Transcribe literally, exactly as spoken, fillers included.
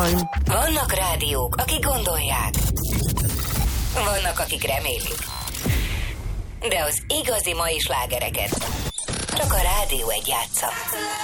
van. Vannak rádiók, akik gondolják. Vannak, akik remélik. De az igazi mai slágereket csak a Rádió egy játsza.